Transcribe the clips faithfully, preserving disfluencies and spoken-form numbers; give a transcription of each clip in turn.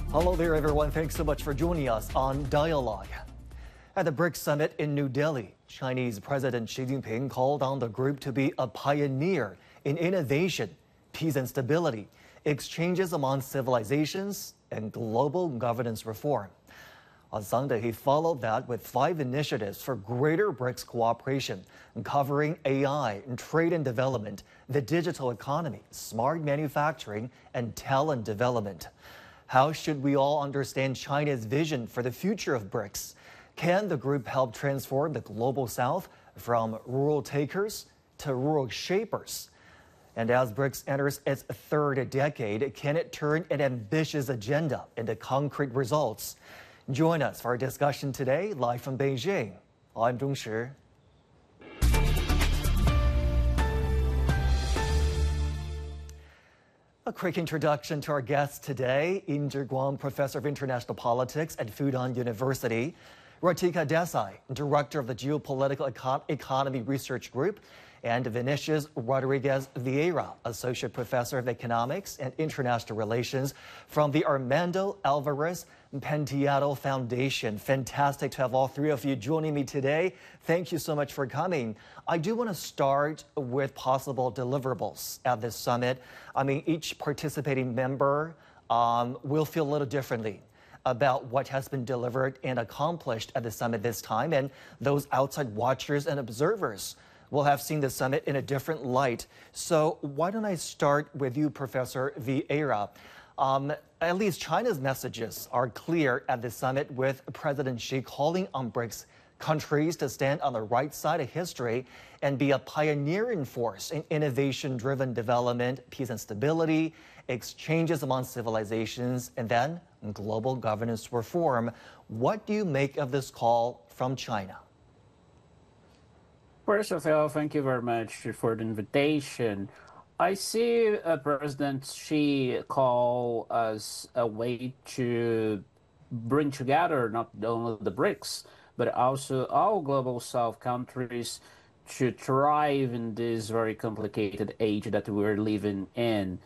Hello there, everyone. Thanks so much for joining us on Dialogue. At the BRICS summit in New Delhi, Chinese President Xi Jinping called on the group to be a pioneer in innovation, peace and stability, exchanges among civilizations, and global governance reform. On Sunday, he followed that with five initiatives for greater BRICS cooperation, covering A I, trade and development, the digital economy, smart manufacturing, and talent development. How should we all understand China's vision for the future of BRICS? Can the group help transform the global south from rural takers to rural shapers? And as BRICS enters its third decade, can it turn an ambitious agenda into concrete results? Join us for our discussion today, live from Beijing. I'm Zhong Shi. A quick introduction to our guest today, Yin Zhiguang, Professor of International Politics at Fudan University, Ratika Desai, Director of the Geopolitical Econ Economy Research Group, and Vinicius Rodriguez Vieira, Associate Professor of Economics and International Relations from the Armando Alvarez Penteado Foundation. Fantastic to have all three of you joining me today. Thank you so much for coming. I do want to start with possible deliverables at this summit. I mean, each participating member um, will feel a little differently about what has been delivered and accomplished at the summit this time, and those outside watchers and observers will have seen the summit in a different light. So why don't I start with you, Professor Vieira? Um, at least China's messages are clear at the summit, with President Xi calling on BRICS countries to stand on the right side of history and be a pioneering force in innovation-driven development, peace and stability, exchanges among civilizations, and then global governance reform. What do you make of this call from China? First of all, thank you very much for the invitation. I see uh, President Xi call as a way to bring together not only the BRICS, but also all global South countries to thrive in this very complicated age that we're living in,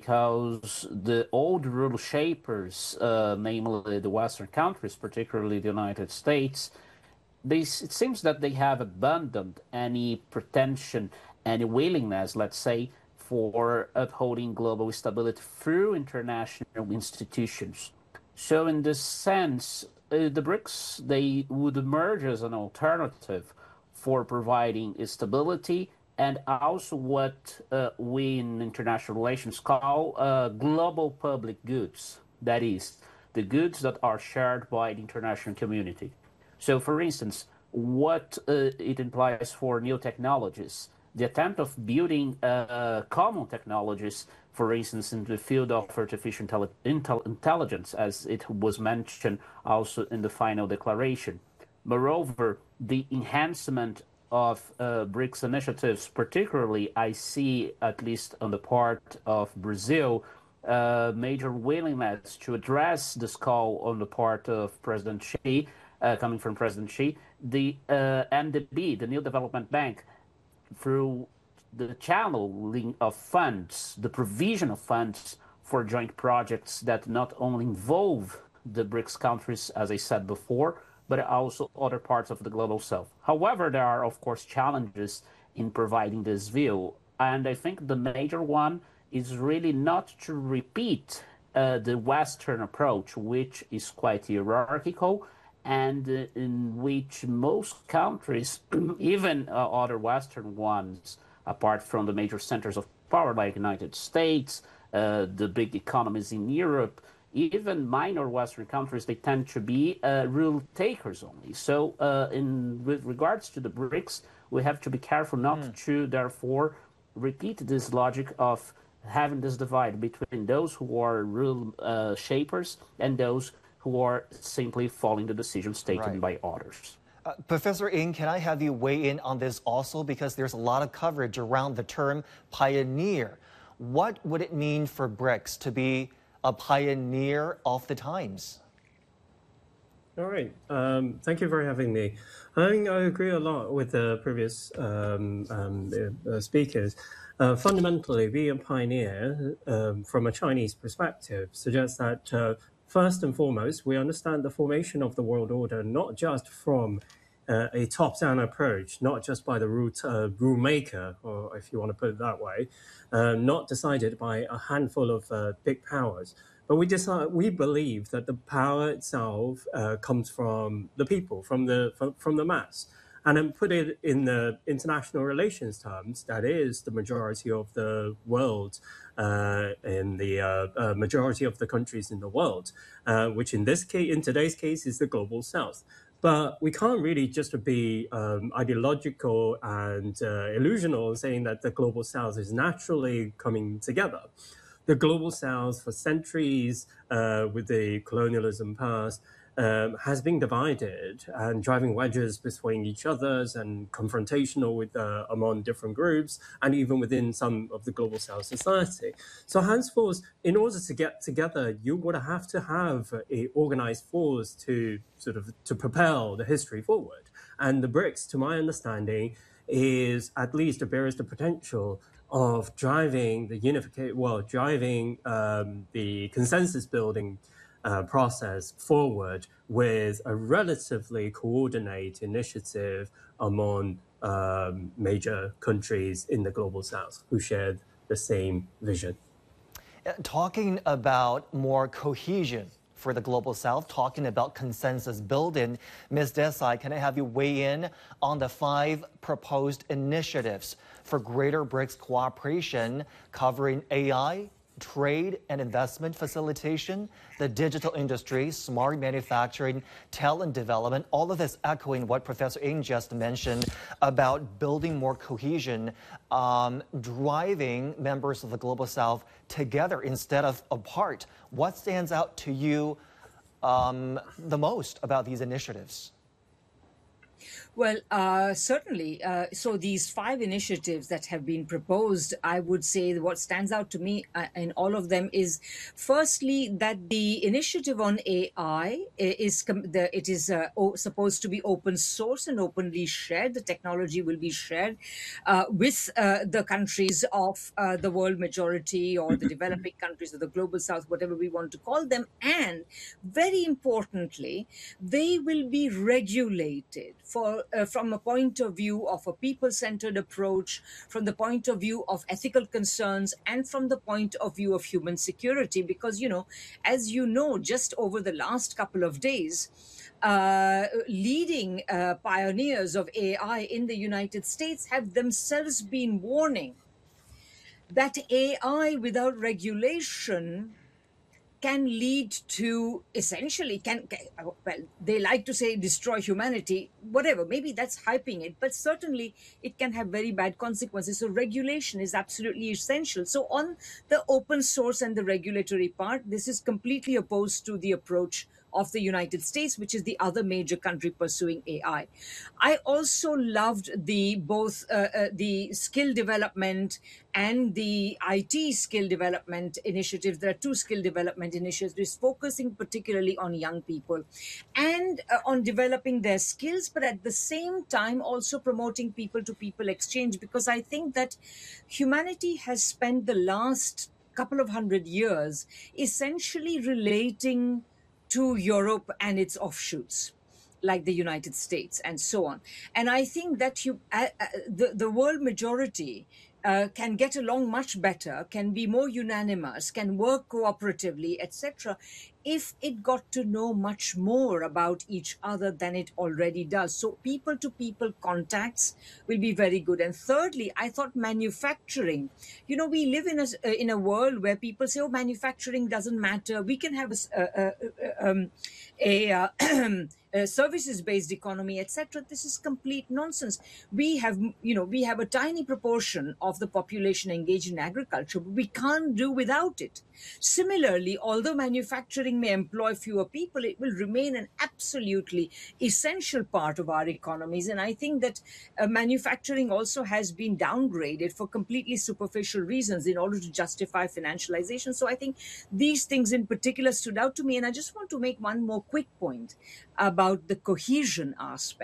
because the old rule shapers, uh, namely the Western countries, particularly the United States, They, it seems that they have abandoned any pretension, any willingness, let's say, for upholding global stability through international institutions. So in this sense, uh, the BRICS, they would emerge as an alternative for providing stability and also what uh, we in international relations call uh, global public goods. That is, the goods that are shared by the international community. So, for instance, what uh, it implies for new technologies, the attempt of building uh, common technologies, for instance, in the field of artificial intelli intel intelligence, as it was mentioned also in the final declaration. Moreover, the enhancement of uh, BRICS initiatives, particularly I see, at least on the part of Brazil, uh, major willingness to address this call on the part of President Xi, Uh, coming from President Xi, the uh, N D B, the New Development Bank, through the channeling of funds, the provision of funds for joint projects that not only involve the BRICS countries, as I said before, but also other parts of the global south. However, there are, of course, challenges in providing this view. And I think the major one is really not to repeat uh, the Western approach, which is quite hierarchical, and uh, in which most countries, even uh, other Western ones, apart from the major centers of power like the United States, uh, the big economies in Europe, even minor Western countries, they tend to be uh, rule takers only. So uh, in with regards to the BRICS, we have to be careful not mm. to, therefore, repeat this logic of having this divide between those who are rule uh, shapers and those who are simply following the decisions taken right. by others. Uh, Professor Ng, can I have you weigh in on this also? Because there's a lot of coverage around the term pioneer. What would it mean for BRICS to be a pioneer of the times? All right. Um, thank you for having me. I think I agree a lot with the previous um, um, uh, speakers. Uh, fundamentally, being a pioneer um, from a Chinese perspective suggests that uh, first and foremost, we understand the formation of the world order not just from uh, a top-down approach, not just by the rule, uh, rule maker, or if you want to put it that way, uh, not decided by a handful of uh, big powers. But we decide, we believe that the power itself uh, comes from the people, from the from, from the mass. And then put it in the international relations terms, that is the majority of the world, uh, in the uh, uh, majority of the countries in the world, uh, which in this case, in today's case, is the global south. But we can't really just be um, ideological and uh, illusional saying that the global south is naturally coming together. The global south for centuries, uh, with the colonialism past, Um, has been divided and driving wedges between each others and confrontational with uh, among different groups and even within some of the global south society. So henceforth, in order to get together, you would have to have a organized force to sort of to propel the history forward. And the BRICS, to my understanding, is at least bears the potential of driving the unification, well, driving um, the consensus building Uh, process forward with a relatively coordinated initiative among um, major countries in the global south who shared the same vision. Talking about more cohesion for the global south, talking about consensus building, Miz Desai, can I have you weigh in on the five proposed initiatives for greater BRICS cooperation covering A I, trade and investment facilitation, the digital industry, smart manufacturing, talent development, all of this echoing what Professor Ng just mentioned about building more cohesion, um, driving members of the Global South together instead of apart. What stands out to you um, the most about these initiatives? Well, uh, certainly. Uh, so these five initiatives that have been proposed, I would say what stands out to me uh, in all of them is, firstly, that the initiative on A I is the, it is uh, supposed to be open source and openly shared. The technology will be shared uh, with uh, the countries of uh, the world majority or the developing countries or the global south, whatever we want to call them. And very importantly, they will be regulated for Uh, from a point of view of a people-centered approach, from the point of view of ethical concerns, and from the point of view of human security. Because, you know, as you know, just over the last couple of days, uh, leading uh, pioneers of A I in the United States have themselves been warning that A I without regulation can lead to essentially can, can well they like to say destroy humanity, whatever, maybe that's hyping it, but certainly it can have very bad consequences. So regulation is absolutely essential. So on the open source and the regulatory part, this is completely opposed to the approach of the United States, which is the other major country pursuing A I. I also loved the both uh, uh, the skill development and the I T skill development initiatives. There are two skill development initiatives focusing particularly on young people and uh, on developing their skills, but at the same time also promoting people-to-people exchange, because I think that humanity has spent the last couple of hundred years essentially relating to Europe and its offshoots, like the United States and so on. And I think that you, uh, uh, the, the world majority uh, can get along much better, can be more unanimous, can work cooperatively, et cetera, if it got to know much more about each other than it already does. So people-to-people contacts will be very good. And thirdly, I thought manufacturing. You know, we live in a, in a world where people say, oh, manufacturing doesn't matter. We can have a, a, a, um, a, uh, a services-based economy, et cetera. This is complete nonsense. We have, you know, we have a tiny proportion of the population engaged in agriculture, but we can't do without it. Similarly, although manufacturing may employ fewer people, it will remain an absolutely essential part of our economies. And I think that uh, manufacturing also has been downgraded for completely superficial reasons in order to justify financialization. So I think these things in particular stood out to me. And I just want to make one more quick point about the cohesion aspect.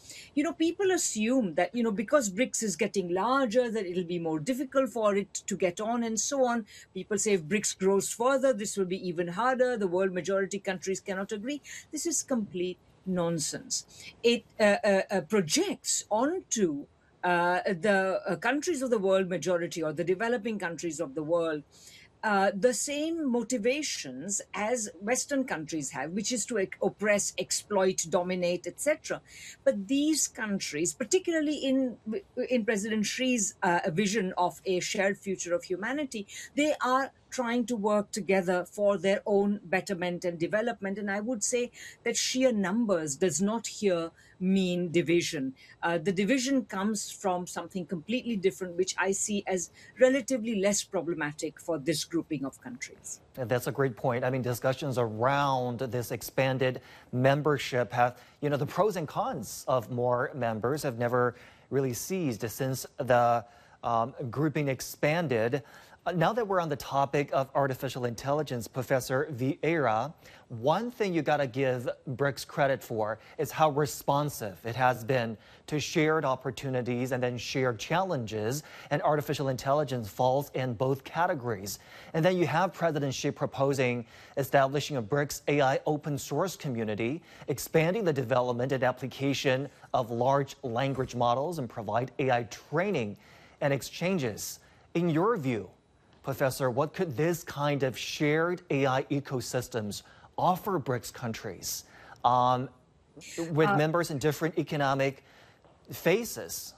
you know, people assume that, you know, because BRICS is getting larger, that it'll be more difficult for it to get on and so on. People say if BRICS grows further, this will be even harder. The world majority countries cannot agree. This is complete nonsense. It uh, uh, uh, projects onto uh, the uh, countries of the world majority, or the developing countries of the world, uh, the same motivations as Western countries have, which is to ec- oppress, exploit, dominate, et cetera. But these countries, particularly in in President Xi's uh, vision of a shared future of humanity, they are trying to work together for their own betterment and development. And I would say that sheer numbers does not here mean division. Uh, the division comes from something completely different, which I see as relatively less problematic for this grouping of countries. That's a great point. I mean, discussions around this expanded membership have, you know, the pros and cons of more members have never really ceased since the um, grouping expanded. Uh, now that we're on the topic of artificial intelligence, Professor Vieira, one thing you got to give BRICS credit for is how responsive it has been to shared opportunities and then shared challenges, and artificial intelligence falls in both categories. And then you have President Xi proposing establishing a BRICS A I open source community, expanding the development and application of large language models, and provide A I training and exchanges. In your view, Professor, what could this kind of shared A I ecosystems offer BRICS countries um, with uh, members in different economic phases?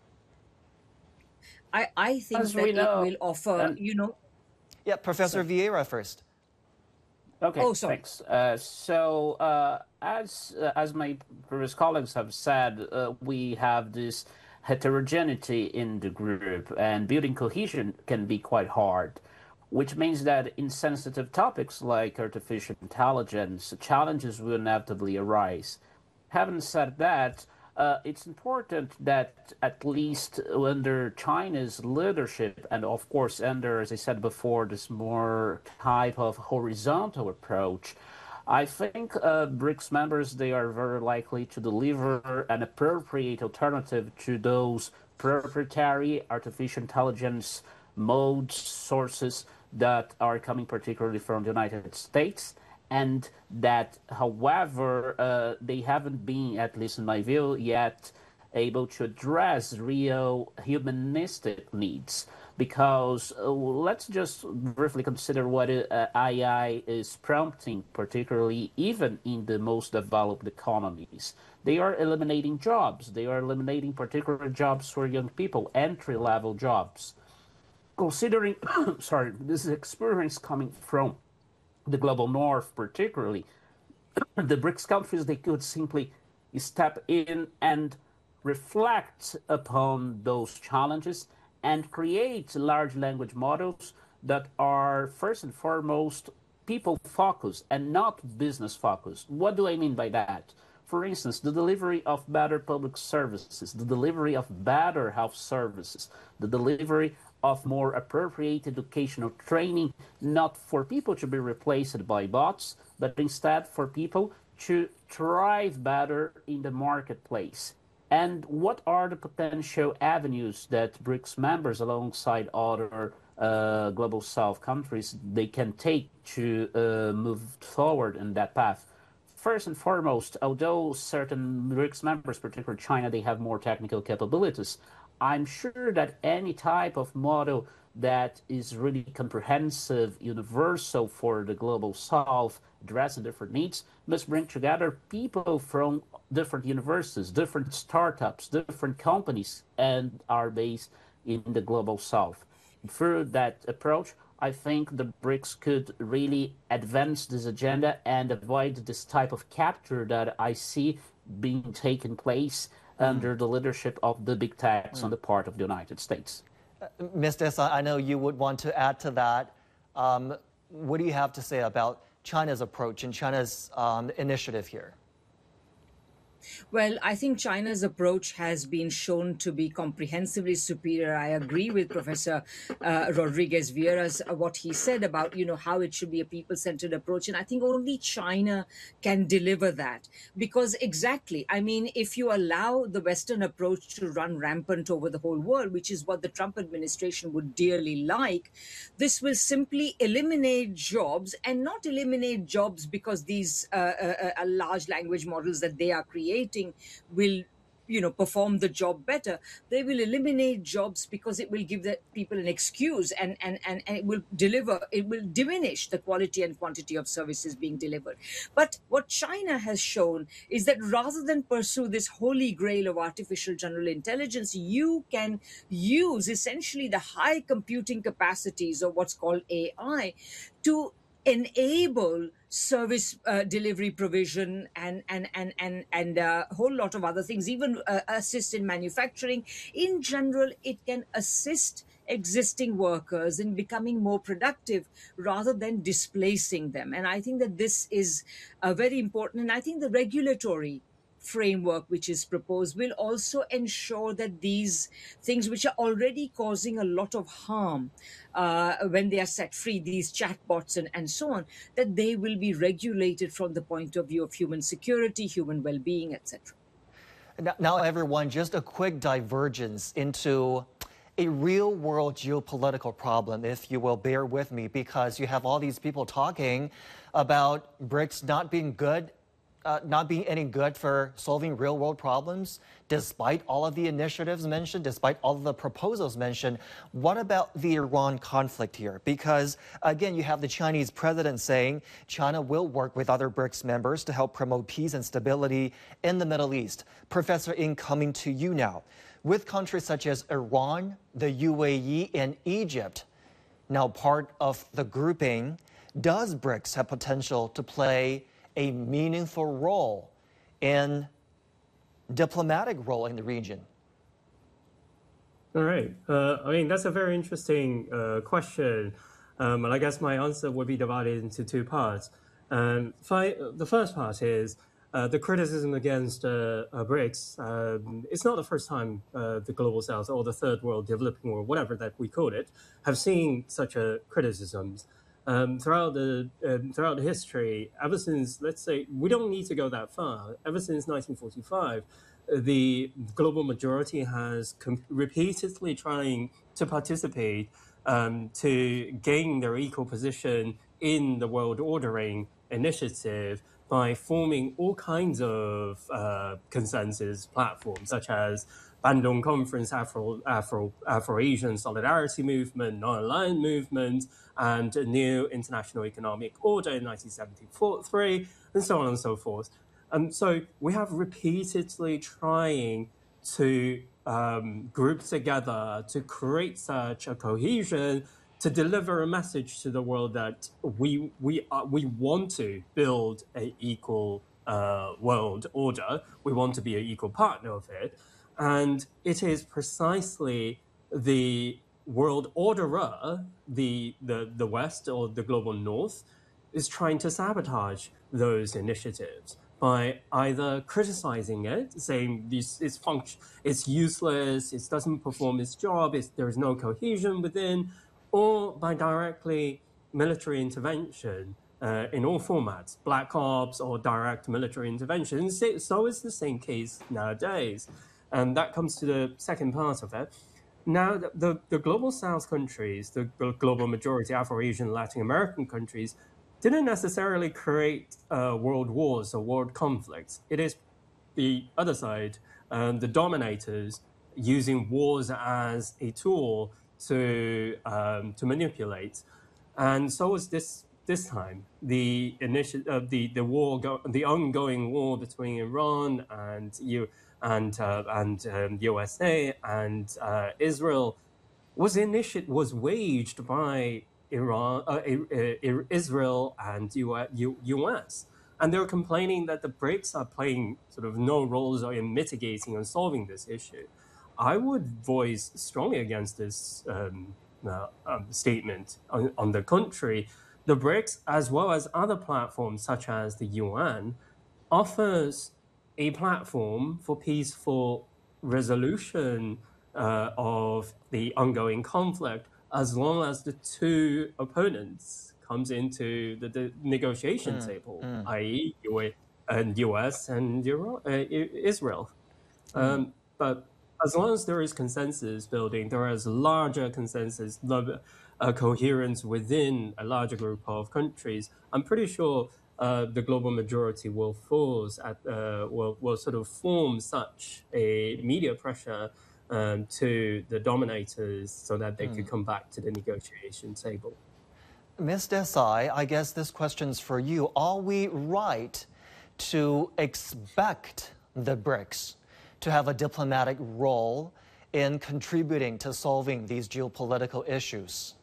I, I think As that we know, it will offer, um, you know... Yeah, Professor sorry. Vieira first. Okay, oh, sorry. thanks. Uh, so, uh, as uh, as my previous colleagues have said, uh, we have this heterogeneity in the group, and building cohesion can be quite hard, which means that in sensitive topics like artificial intelligence, challenges will inevitably arise. Having said that, uh, it's important that at least under China's leadership, and of course under, as I said before, this more type of horizontal approach, I think uh, BRICS members, they are very likely to deliver an appropriate alternative to those proprietary artificial intelligence modes, sources that are coming particularly from the United States, and that, however, uh, they haven't been, at least in my view, yet able to address real humanistic needs. Because uh, let's just briefly consider what uh, A I is prompting, particularly even in the most developed economies. They are eliminating jobs. They are eliminating particular jobs for young people, entry-level jobs. Considering, sorry, this experience coming from the global north particularly, the BRICS countries, they could simply step in and reflect upon those challenges and create large language models that are first and foremost people-focused and not business-focused. What do I mean by that? For instance, the delivery of better public services, the delivery of better health services, the delivery of more appropriate educational training, not for people to be replaced by bots, but instead for people to thrive better in the marketplace. And what are the potential avenues that BRICS members, alongside other uh, global south countries, they can take to uh, move forward in that path? First and foremost, although certain BRICS members, particularly China, they have more technical capabilities, I'm sure that any type of model that is really comprehensive, universal for the global south, addressing different needs, must bring together people from different universities, different startups, different companies, and are based in the global south. Through that approach, I think the BRICS could really advance this agenda and avoid this type of capture that I see being taken place mm. under the leadership of the big techs mm. on the part of the United States. Uh, Miz Desai, I know you would want to add to that. Um, what do you have to say about China's approach and China's um, initiative here? Well, I think China's approach has been shown to be comprehensively superior. I agree with Professor uh, Rodriguez Vieira's uh, what he said about you know how it should be a people-centered approach, and I think only China can deliver that because exactly, I mean, if you allow the Western approach to run rampant over the whole world, which is what the Trump administration would dearly like, this will simply eliminate jobs and not eliminate jobs because these uh, uh, uh, large language models that they are creating will you know perform the job better. They will eliminate jobs because it will give the people an excuse, and and and, and it will deliver it will diminish the quality and quantity of services being delivered. But what China has shown is that rather than pursue this holy grail of artificial general intelligence, you can use essentially the high computing capacities of what's called A I to enable service uh, delivery provision and and and and and a whole lot of other things, even uh, assist in manufacturing. In general, it can assist existing workers in becoming more productive rather than displacing them. And I think that this is uh, very important. And I think the regulatory framework which is proposed will also ensure that these things which are already causing a lot of harm uh, when they are set free, these chatbots and, and so on, that they will be regulated from the point of view of human security, human well-being, et cetera. Now, now, everyone, just a quick divergence into a real-world geopolitical problem, if you will bear with me, because you have all these people talking about BRICS not being good Uh, not being any good for solving real-world problems, despite all of the initiatives mentioned, despite all of the proposals mentioned. What about the Iran conflict here? Because, again, you have the Chinese president saying China will work with other BRICS members to help promote peace and stability in the Middle East. Professor Ng, coming to you now. With countries such as Iran, the U A E, and Egypt now part of the grouping, does BRICS have potential to play a meaningful role in diplomatic role in the region? All right. Uh, I mean, that's a very interesting uh, question. Um, and I guess my answer would be divided into two parts. Um, fi- the first part is uh, the criticism against uh, uh, BRICS. Um, it's not the first time uh, the Global South or the Third World, Developing World, whatever that we call it, have seen such a criticisms. Um, throughout the um, throughout the history, ever since, let's say, we don't need to go that far. Ever since nineteen forty-five, the global majority has com- repeatedly trying to participate um, to gain their equal position in the world ordering initiative by forming all kinds of uh, consensus platforms, such as Bandung Conference, Afro, Afro, Afro-Asian Solidarity Movement, Non-Aligned Movement, and a new International Economic Order in nineteen seventy-three, and so on and so forth. And so we have repeatedly trying to um, group together to create such a cohesion to deliver a message to the world that we we are, we want to build an equal uh, world order. We want to be an equal partner of it. And it is precisely the world orderer, the, the, the West or the global North, is trying to sabotage those initiatives by either criticizing it, saying this is function, it's useless, it doesn't perform its job, it's, there is no cohesion within, or by directly military intervention uh, in all formats, black ops or direct military intervention. So is the same case nowadays. And that comes to the second part of it. Now, the, the, the global South countries, the global majority Afro-Asian, Latin American countries, didn't necessarily create uh, world wars or world conflicts. It is the other side, um, the dominators, using wars as a tool to um, to manipulate. And so is this this time. The initi- uh, the the war, go- the ongoing war between Iran and you. and uh, and um, U S A and uh, Israel was initi- was waged by Iran, uh, Israel and U S, and they're complaining that the BRICS are playing sort of no roles in mitigating and solving this issue. I would voice strongly against this um, uh, um, statement. On, on the contrary, the BRICS, as well as other platforms such as the U N, offers a platform for peaceful resolution uh, of the ongoing conflict, as long as the two opponents comes into the, the negotiation mm, table, mm. that is, U and U S and Euro, uh, Israel. Mm. Um, but as long as there is consensus building, there is larger consensus, uh, coherence within a larger group of countries, I'm pretty sure uh, the global majority will force at uh, will will sort of form such a media pressure um, to the dominators so that they mm. could come back to the negotiation table. Miz Desai, I guess this question's for you. Are we right to expect the BRICS to have a diplomatic role in contributing to solving these geopolitical issues?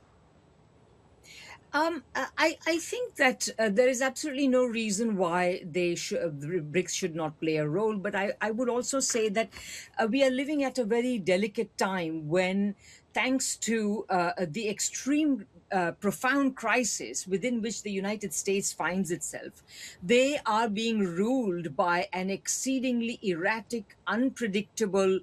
Um, I, I think that uh, there is absolutely no reason why they sh- uh, BRICS should not play a role. But I, I would also say that uh, we are living at a very delicate time when, thanks to uh, the extreme uh, profound crisis within which the United States finds itself, they are being ruled by an exceedingly erratic, unpredictable,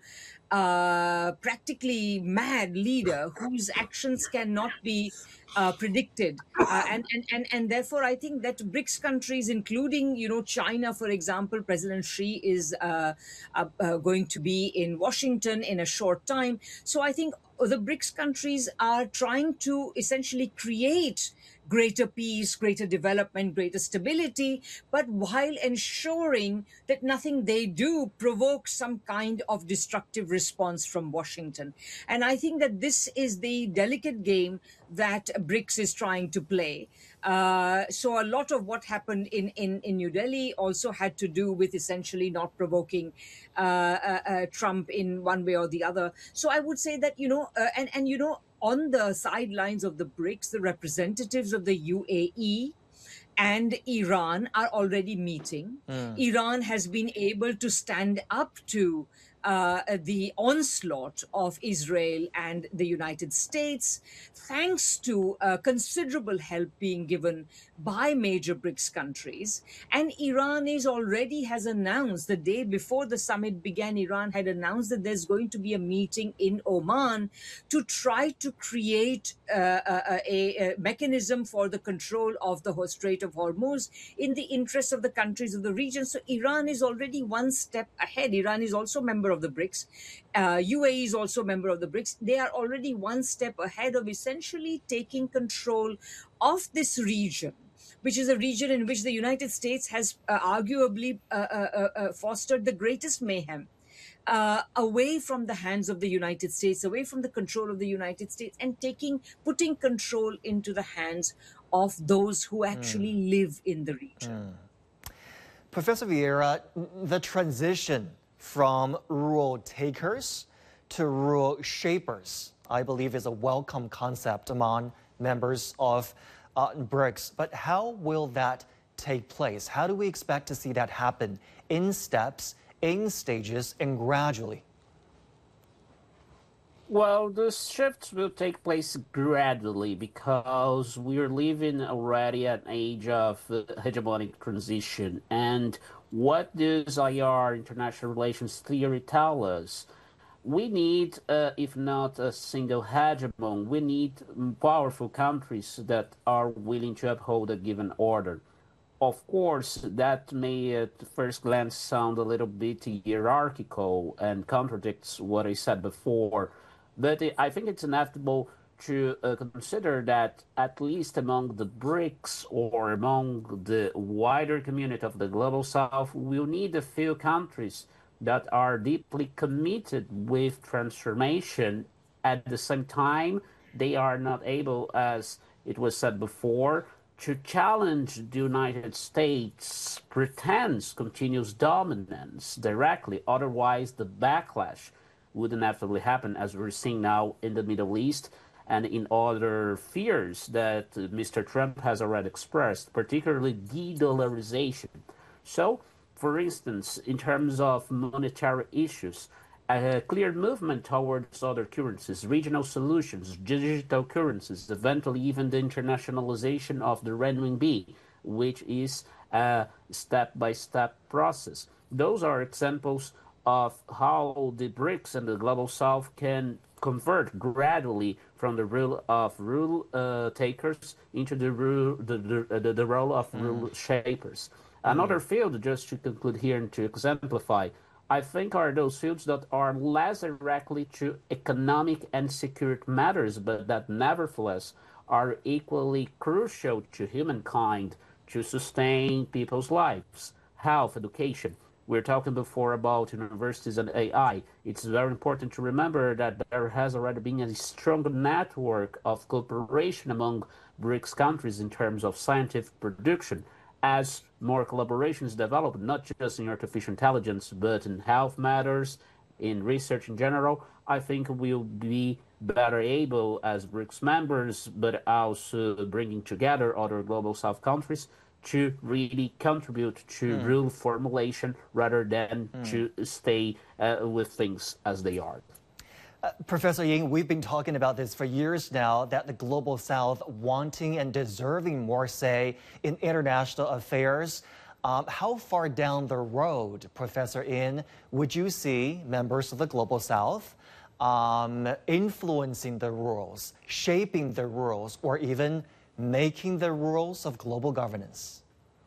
uh, practically mad leader whose actions cannot be Uh, predicted, uh, and, and and and therefore I think that BRICS countries, including you know China, for example, President Xi is uh, uh, uh, going to be in Washington in a short time. So I think the BRICS countries are trying to essentially create greater peace, greater development, greater stability, but while ensuring that nothing they do provokes some kind of destructive response from Washington. And I think that this is the delicate game that BRICS is trying to play. Uh, so a lot of what happened in, in, in New Delhi also had to do with essentially not provoking uh, uh, uh, Trump in one way or the other. So I would say that, you know, uh, and, and, you know, on the sidelines of the BRICS, the representatives of the U A E and Iran are already meeting. Mm. Iran has been able to stand up to uh, the onslaught of Israel and the United States, thanks to uh, considerable help being given by major BRICS countries. And Iran is already has announced, the day before the summit began, Iran had announced that there's going to be a meeting in Oman to try to create uh, a, a, a mechanism for the control of the Strait of Hormuz in the interest of the countries of the region. So Iran is already one step ahead. Iran is also a member of the BRICS. Uh, U A E is also a member of the BRICS. They are already one step ahead of essentially taking control of this region, which is a region in which the United States has uh, arguably uh, uh, uh, fostered the greatest mayhem, uh, away from the hands of the United States, away from the control of the United States, and taking, putting control into the hands of those who actually mm. live in the region. Mm. Professor Vieira, the transition from rule takers to rule shapers, I believe, is a welcome concept among members of uh, BRICS. But how will that take place? How do we expect to see that happen in steps, in stages, and gradually? Well, the shifts will take place gradually because we're living already at an age of hegemonic transition. And what does I R, international relations theory, tell us? We need, uh, if not a single hegemon, we need powerful countries that are willing to uphold a given order. Of course, that may at first glance sound a little bit hierarchical and contradicts what I said before. But I think it's inevitable to uh, consider that at least among the BRICS or among the wider community of the Global South, we'll need a few countries that are deeply committed with transformation. At the same time, they are not able, as it was said before, to challenge the United States' pretense continuous dominance directly. Otherwise, the backlash would inevitably happen, as we're seeing now in the Middle East and in other fears that Mister Trump has already expressed, particularly de-dollarization. So, for instance, in terms of monetary issues, a clear movement towards other currencies, regional solutions, digital currencies, eventually even the internationalization of the renminbi, which is a step-by-step process. Those are examples of how the BRICS and the Global South can convert gradually from the role of rule uh, takers into the, rule, the, the, the, the role of mm. rule shapers. Mm. Another field, just to conclude here and to exemplify, I think are those fields that are less directly to economic and security matters, but that nevertheless are equally crucial to humankind to sustain people's lives, health, education. We were talking before about universities and A I. It's very important to remember that there has already been a strong network of cooperation among BRICS countries in terms of scientific production. As more collaborations develop, not just in artificial intelligence, but in health matters, in research in general, I think we'll be better able as BRICS members, but also bringing together other Global South countries to really contribute to mm. rule formulation rather than mm. to stay uh, with things as they are. Uh, Professor Ying, we've been talking about this for years now, that the Global South wanting and deserving more say in international affairs. Um, how far down the road, Professor Yin, would you see members of the Global South um, influencing the rules, shaping the rules, or even making the rules of global governance?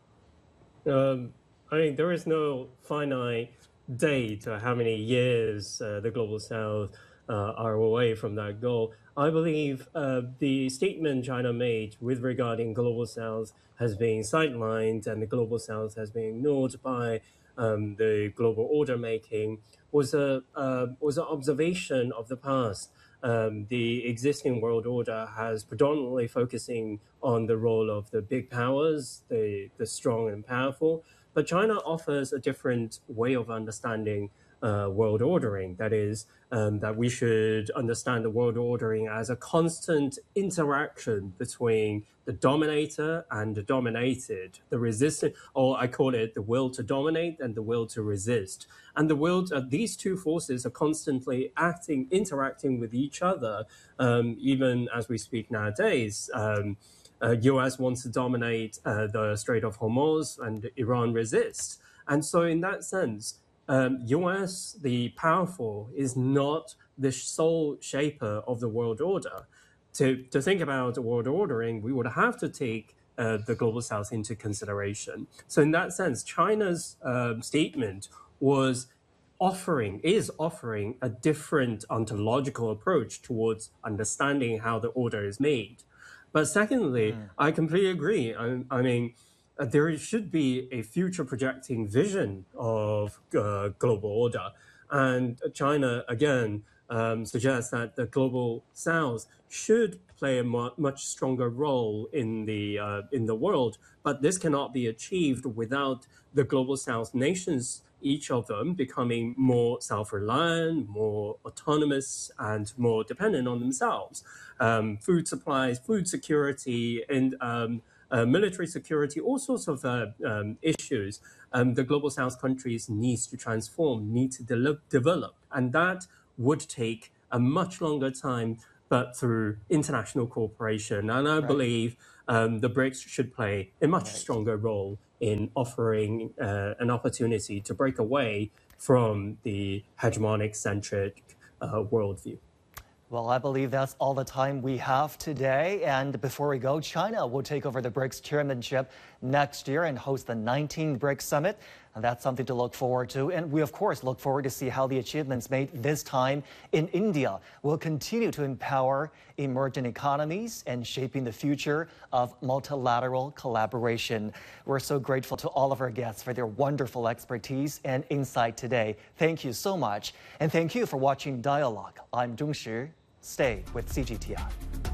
Um, I mean, there is no finite date or how many years uh, the Global South uh, are away from that goal. I believe uh, the statement China made with regarding Global South has been sidelined and the Global South has been ignored by um, the global order making was a uh, was an observation of the past. Um, the existing world order has predominantly focusing on the role of the big powers, the, the strong and powerful. But China offers a different way of understanding uh, world ordering. That is, um, that we should understand the world ordering as a constant interaction between the dominator and the dominated, the resistant, or I call it the will to dominate and the will to resist. And the will, to, uh, these two forces are constantly acting, interacting with each other, um, even as we speak nowadays. Um, uh, U S wants to dominate uh, the Strait of Hormuz and Iran resists. And so in that sense, um, U S, the powerful, is not the sole shaper of the world order. To, to think about the world ordering, we would have to take uh, the Global South into consideration. So in that sense, China's um, statement was offering, is offering a different ontological approach towards understanding how the order is made. But secondly, mm. I completely agree. I, I mean, uh, there should be a future projecting vision of uh, global order. And China, again, um, suggests that the Global South should play a mu much stronger role in the, uh, in the world. But this cannot be achieved without the Global South nations, each of them becoming more self-reliant, more autonomous, and more dependent on themselves. Um, food supplies, food security, and um, uh, military security, all sorts of uh, um, issues. Um, the Global South countries need to transform, need to de develop, and that would take a much longer time, but through international cooperation. And I right. believe um, the BRICS should play a much right. stronger role in offering uh, an opportunity to break away from the hegemonic-centric uh, worldview. Well, I believe that's all the time we have today. And before we go, China will take over the BRICS chairmanship next year and host the nineteenth BRICS Summit. And that's something to look forward to. And we, of course, look forward to see how the achievements made this time in India will continue to empower emerging economies and shaping the future of multilateral collaboration. We're so grateful to all of our guests for their wonderful expertise and insight today. Thank you so much. And thank you for watching Dialogue. I'm Zhong Shi. Stay with C G T I.